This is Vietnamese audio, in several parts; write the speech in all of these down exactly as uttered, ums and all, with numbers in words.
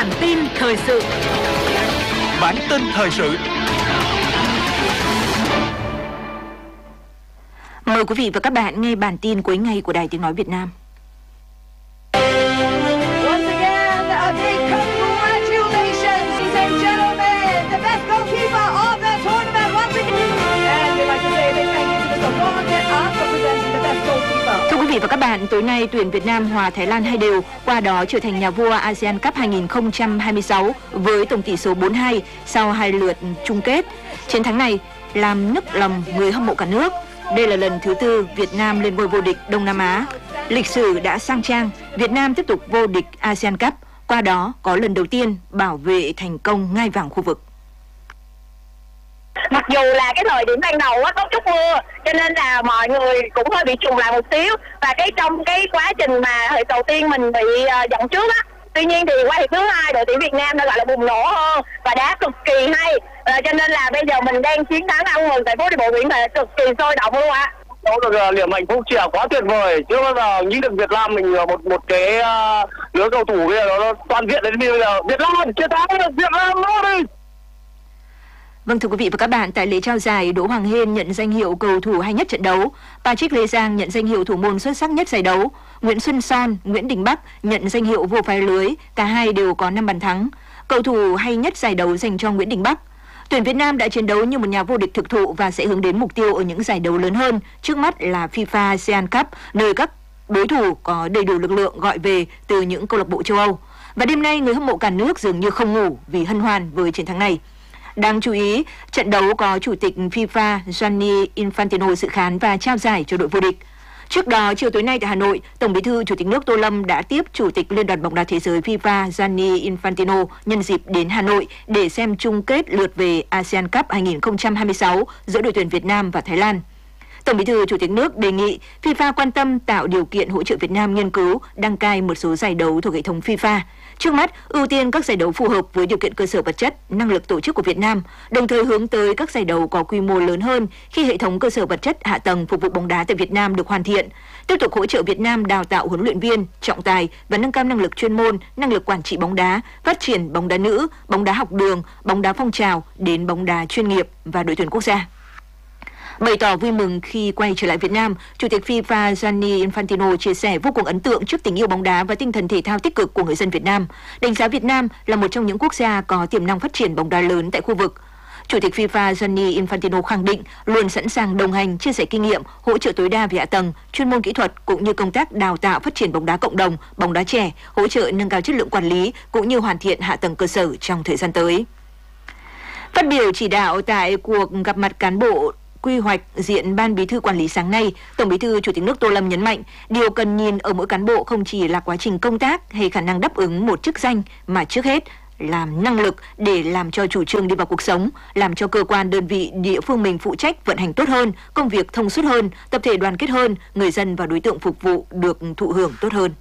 Bản tin thời sự. Bản tin thời sự. Mời quý vị và các bạn nghe bản tin cuối ngày của Đài Tiếng Nói Việt Nam. Once again, a big congratulations, ladies and gentlemen, the best goalkeeper of the tournament once again. And we'd like to say a big thank you to Mister Wong Viet An for presenting the best goalkeeper. Thưa quý vị và các bạn, tối nay tuyển Việt Nam hòa Thái Lan hai đều, qua đó trở thành nhà vua ASEAN Cup hai không hai sáu với tổng tỷ số bốn hai sau hai lượt chung kết. Chiến thắng này làm nức lòng người hâm mộ cả nước. Đây là lần thứ tư Việt Nam lên ngôi vô địch Đông Nam Á. Lịch sử đã sang trang, Việt Nam tiếp tục vô địch ASEAN Cup, qua đó có lần đầu tiên bảo vệ thành công ngai vàng khu vực. Mặc dù là cái thời điểm ban đầu á có chút mưa, cho nên là mọi người cũng hơi bị trùng lại một xíu. Và cái trong cái quá trình mà thời đầu tiên mình bị uh, dẫn trước á, tuy nhiên thì qua hiệp thứ hai đội tuyển Việt Nam đã gọi là bùng nổ hơn và đá cực kỳ hay. Uh, cho nên là bây giờ mình đang chiến thắng ăn mừng tại phố đi bộ Nguyễn Huệ cực kỳ sôi động luôn ạ. Đó được niềm hạnh phúc chia quá tuyệt vời. Chưa bao giờ nghĩ được Việt Nam mình một một cái uh, lứa cầu thủ bây giờ nó toàn diện đến bây giờ. Việt Nam chiến thắng, Việt Nam nó đi. Vâng, thưa quý vị và các bạn, tại lễ trao giải, Đỗ Hoàng Hên nhận danh hiệu cầu thủ hay nhất trận đấu, Patrick Lê Giang nhận danh hiệu thủ môn xuất sắc nhất giải đấu, Nguyễn Xuân Son, Nguyễn Đình Bắc nhận danh hiệu vô phá lưới, cả hai đều có năm bàn thắng. Cầu thủ hay nhất giải đấu dành cho Nguyễn Đình Bắc. Tuyển Việt Nam đã chiến đấu như một nhà vô địch thực thụ và sẽ hướng đến mục tiêu ở những giải đấu lớn hơn, trước mắt là FIFA ASEAN Cup, nơi các đối thủ có đầy đủ lực lượng gọi về từ những câu lạc bộ châu Âu. Và đêm nay, người hâm mộ cả nước dường như không ngủ vì hân hoan với chiến thắng này. Đáng chú ý, trận đấu có Chủ tịch FIFA Gianni Infantino dự khán và trao giải cho đội vô địch. Trước đó, chiều tối nay tại Hà Nội, Tổng Bí thư Chủ tịch nước Tô Lâm đã tiếp Chủ tịch Liên đoàn bóng đá thế giới FIFA Gianni Infantino nhân dịp đến Hà Nội để xem chung kết lượt về ASEAN Cup hai không hai sáu giữa đội tuyển Việt Nam và Thái Lan. Tổng Bí thư Chủ tịch nước đề nghị FIFA quan tâm tạo điều kiện hỗ trợ Việt Nam nghiên cứu, đăng cai một số giải đấu thuộc hệ thống FIFA. Trước mắt, ưu tiên các giải đấu phù hợp với điều kiện cơ sở vật chất, năng lực tổ chức của Việt Nam, đồng thời hướng tới các giải đấu có quy mô lớn hơn khi hệ thống cơ sở vật chất hạ tầng phục vụ bóng đá tại Việt Nam được hoàn thiện. Tiếp tục hỗ trợ Việt Nam đào tạo huấn luyện viên, trọng tài và nâng cao năng lực chuyên môn, năng lực quản trị bóng đá, phát triển bóng đá nữ, bóng đá học đường, bóng đá phong trào đến bóng đá chuyên nghiệp và đội tuyển quốc gia. Bày tỏ vui mừng khi quay trở lại Việt Nam, Chủ tịch FIFA Gianni Infantino chia sẻ vô cùng ấn tượng trước tình yêu bóng đá và tinh thần thể thao tích cực của người dân Việt Nam, đánh giá Việt Nam là một trong những quốc gia có tiềm năng phát triển bóng đá lớn tại khu vực. Chủ tịch FIFA Gianni Infantino khẳng định luôn sẵn sàng đồng hành, chia sẻ kinh nghiệm, hỗ trợ tối đa về hạ tầng, chuyên môn kỹ thuật cũng như công tác đào tạo phát triển bóng đá cộng đồng, bóng đá trẻ, hỗ trợ nâng cao chất lượng quản lý cũng như hoàn thiện hạ tầng cơ sở trong thời gian tới. Phát biểu chỉ đạo tại cuộc gặp mặt cán bộ quy hoạch diện Ban Bí thư quản lý sáng nay, Tổng Bí thư Chủ tịch nước Tô Lâm nhấn mạnh, điều cần nhìn ở mỗi cán bộ không chỉ là quá trình công tác hay khả năng đáp ứng một chức danh, mà trước hết là năng lực để làm cho chủ trương đi vào cuộc sống, làm cho cơ quan đơn vị địa phương mình phụ trách vận hành tốt hơn, công việc thông suốt hơn, tập thể đoàn kết hơn, người dân và đối tượng phục vụ được thụ hưởng tốt hơn.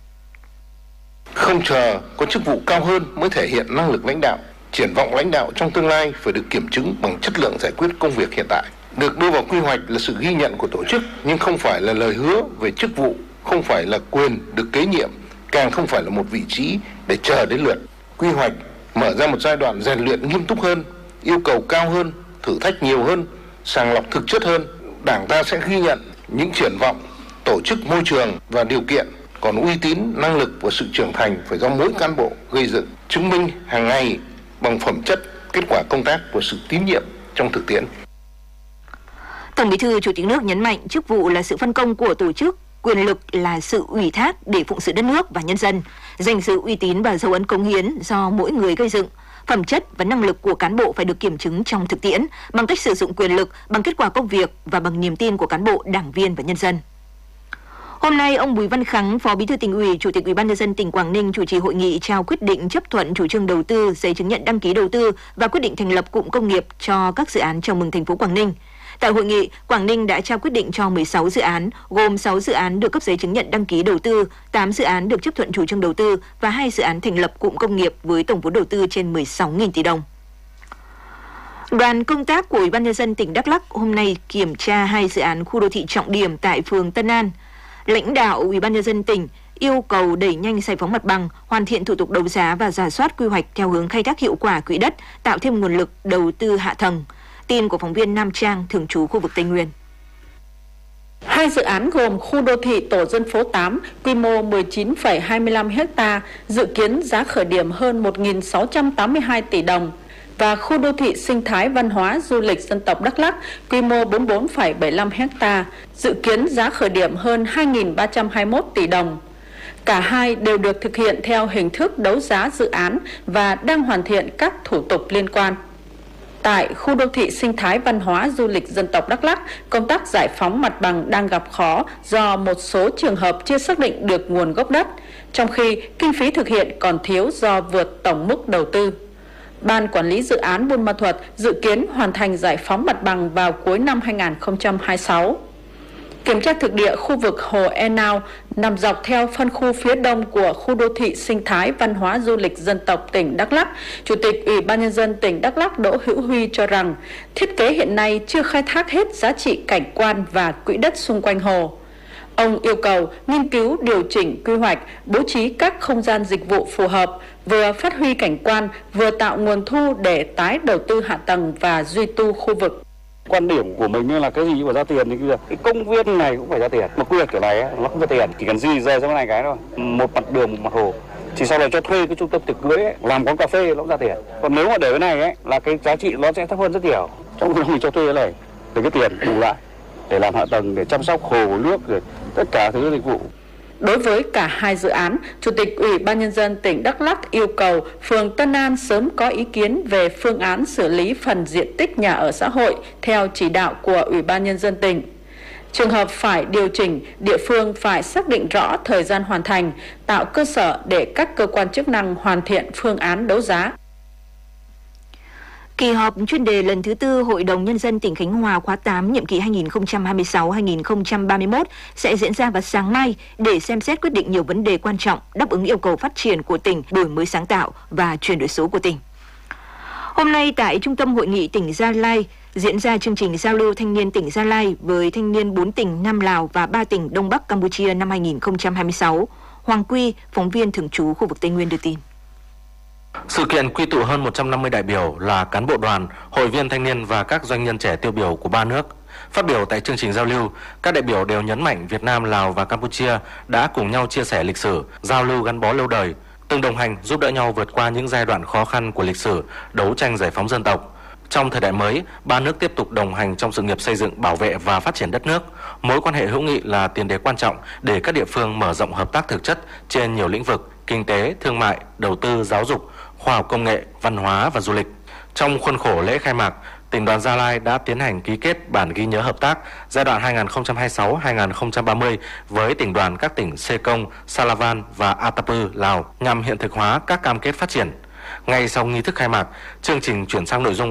Không chờ có chức vụ cao hơn mới thể hiện năng lực lãnh đạo, triển vọng lãnh đạo trong tương lai phải được kiểm chứng bằng chất lượng giải quyết công việc hiện tại. Được đưa vào quy hoạch là sự ghi nhận của tổ chức, nhưng không phải là lời hứa về chức vụ, không phải là quyền được kế nhiệm, càng không phải là một vị trí để chờ đến lượt. Quy hoạch mở ra một giai đoạn rèn luyện nghiêm túc hơn, yêu cầu cao hơn, thử thách nhiều hơn, sàng lọc thực chất hơn. Đảng ta sẽ ghi nhận những triển vọng, tổ chức môi trường và điều kiện, còn uy tín, năng lực và sự trưởng thành phải do mỗi cán bộ gây dựng, chứng minh hàng ngày bằng phẩm chất, kết quả công tác và sự tín nhiệm trong thực tiễn. Tổng Bí thư Chủ tịch nước nhấn mạnh chức vụ là sự phân công của tổ chức, quyền lực là sự ủy thác để phụng sự đất nước và nhân dân, danh dự, uy tín và dấu ấn cống hiến do mỗi người gây dựng. Phẩm chất và năng lực của cán bộ phải được kiểm chứng trong thực tiễn bằng cách sử dụng quyền lực, bằng kết quả công việc và bằng niềm tin của cán bộ, đảng viên và nhân dân. Hôm nay, ông Bùi Văn Khắng, Phó Bí thư Tỉnh ủy, Chủ tịch Ủy ban nhân dân tỉnh Quảng Ninh chủ trì hội nghị trao quyết định chấp thuận chủ trương đầu tư, giấy chứng nhận đăng ký đầu tư và quyết định thành lập cụm công nghiệp cho các dự án chào mừng thành phố Quảng Ninh. Tại hội nghị, Quảng Ninh đã trao quyết định cho mười sáu dự án, gồm sáu dự án được cấp giấy chứng nhận đăng ký đầu tư, tám dự án được chấp thuận chủ trương đầu tư và hai dự án thành lập cụm công nghiệp với tổng vốn đầu tư trên mười sáu nghìn tỷ đồng. Đoàn công tác của Ủy ban nhân dân tỉnh Đắk Lắk hôm nay kiểm tra hai dự án khu đô thị trọng điểm tại phường Tân An. Lãnh đạo Ủy ban nhân dân tỉnh yêu cầu đẩy nhanh giải phóng mặt bằng, hoàn thiện thủ tục đấu giá và rà soát quy hoạch theo hướng khai thác hiệu quả quỹ đất, tạo thêm nguồn lực đầu tư hạ tầng. Tin của phóng viên Nam Trang, thường trú khu vực Tây Nguyên. Hai dự án gồm khu đô thị tổ dân phố tám, quy mô mười chín phẩy hai mươi lăm ha, dự kiến giá khởi điểm hơn một nghìn sáu trăm tám mươi hai tỷ đồng, và khu đô thị sinh thái văn hóa du lịch dân tộc Đắk Lắk, quy mô bốn mươi bốn phẩy bảy mươi lăm ha, dự kiến giá khởi điểm hơn hai nghìn ba trăm hai mươi mốt tỷ đồng. Cả hai đều được thực hiện theo hình thức đấu giá dự án và đang hoàn thiện các thủ tục liên quan. Tại khu đô thị sinh thái văn hóa du lịch dân tộc Đắk Lắk, công tác giải phóng mặt bằng đang gặp khó do một số trường hợp chưa xác định được nguồn gốc đất, trong khi kinh phí thực hiện còn thiếu do vượt tổng mức đầu tư. Ban quản lý dự án Buôn Ma Thuột dự kiến hoàn thành giải phóng mặt bằng vào cuối năm hai nghìn không trăm hai mươi sáu. Kiểm tra thực địa khu vực Hồ E Nao nằm dọc theo phân khu phía đông của khu đô thị sinh thái văn hóa du lịch dân tộc tỉnh Đắk Lắk, Chủ tịch Ủy ban Nhân dân tỉnh Đắk Lắk Đỗ Hữu Huy cho rằng thiết kế hiện nay chưa khai thác hết giá trị cảnh quan và quỹ đất xung quanh hồ. Ông yêu cầu nghiên cứu điều chỉnh quy hoạch, bố trí các không gian dịch vụ phù hợp, vừa phát huy cảnh quan, vừa tạo nguồn thu để tái đầu tư hạ tầng và duy tu khu vực. Quan điểm của mình là cái gì cũng phải ra tiền, thì cái công viên này cũng phải ra tiền, mà quy hoạch kiểu này nó không ra tiền, chỉ cần di rời sang cái này cái thôi, một mặt đường một mặt hồ, thì sau này cho thuê cái trung tâm tiệc cưới ấy, làm quán cà phê nó cũng ra tiền. Còn nếu mà để cái này ấy, là cái giá trị nó sẽ thấp hơn rất nhiều. Trong khi mình cho thuê cái này thì cái tiền bù lại để làm hạ tầng, để chăm sóc hồ nước, rồi tất cả thứ dịch vụ. Đối với cả hai dự án, Chủ tịch Ủy ban Nhân dân tỉnh Đắk Lắk yêu cầu phường Tân An sớm có ý kiến về phương án xử lý phần diện tích nhà ở xã hội theo chỉ đạo của Ủy ban Nhân dân tỉnh. Trường hợp phải điều chỉnh, địa phương phải xác định rõ thời gian hoàn thành, tạo cơ sở để các cơ quan chức năng hoàn thiện phương án đấu giá. Kỳ họp chuyên đề lần thứ tư Hội đồng Nhân dân tỉnh Khánh Hòa khóa tám nhiệm kỳ hai nghìn không trăm hai mươi sáu đến hai nghìn không trăm ba mươi mốt sẽ diễn ra vào sáng mai để xem xét quyết định nhiều vấn đề quan trọng đáp ứng yêu cầu phát triển của tỉnh, đổi mới sáng tạo và chuyển đổi số của tỉnh. Hôm nay tại Trung tâm Hội nghị tỉnh Gia Lai diễn ra chương trình giao lưu thanh niên tỉnh Gia Lai với thanh niên bốn tỉnh Nam Lào và ba tỉnh Đông Bắc Campuchia năm hai nghìn không trăm hai mươi sáu. Hoàng Quy, phóng viên thường trú khu vực Tây Nguyên đưa tin. Sự kiện quy tụ hơn một trăm năm mươi đại biểu là cán bộ đoàn, hội viên thanh niên và các doanh nhân trẻ tiêu biểu của ba nước. Phát biểu tại chương trình giao lưu, các đại biểu đều nhấn mạnh Việt Nam, Lào và Campuchia đã cùng nhau chia sẻ lịch sử, giao lưu gắn bó lâu đời, từng đồng hành giúp đỡ nhau vượt qua những giai đoạn khó khăn của lịch sử, đấu tranh giải phóng dân tộc. Trong thời đại mới, ba nước tiếp tục đồng hành trong sự nghiệp xây dựng, bảo vệ và phát triển đất nước. Mối quan hệ hữu nghị là tiền đề quan trọng để các địa phương mở rộng hợp tác thực chất trên nhiều lĩnh vực: kinh tế, thương mại, đầu tư, giáo dục, khoa học công nghệ, văn hóa và du lịch. Trong khuôn khổ lễ khai mạc, tỉnh đoàn Gia Lai đã tiến hành ký kết bản ghi nhớ hợp tác giai đoạn hai nghìn không trăm hai mươi sáu đến hai nghìn không trăm ba mươi với tỉnh đoàn các tỉnh Sê Công, Salavan và Atapu, Lào nhằm hiện thực hóa các cam kết phát triển. Ngay sau nghi thức khai mạc, chương trình chuyển sang nội dung